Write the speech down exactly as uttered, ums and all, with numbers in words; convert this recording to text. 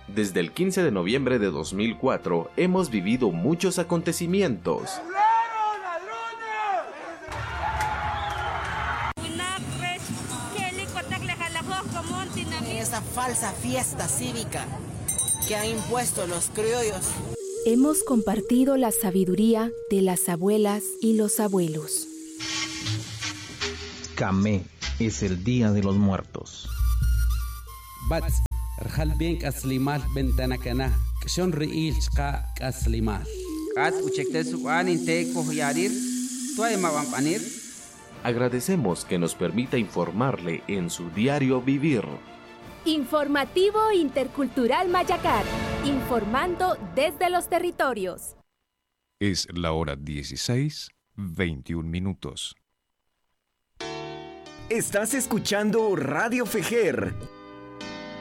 Desde el quince de noviembre de dos mil cuatro hemos vivido muchos acontecimientos. Esa falsa fiesta cívica que han impuesto los criollos. Hemos compartido la sabiduría de las abuelas y los abuelos. Camé es el Día de los Muertos. Bats, rjal bien kaslimal bentanakana, kshon riil chka kaslimal. Kat uchekte suan inte kohyarir, tuay mawampanir. Agradecemos que nos permita informarle en su diario vivir. Informativo Intercultural Mayacar, informando desde los territorios. Es la hora dieciséis, veintiún minutos. Estás escuchando Radio Fejer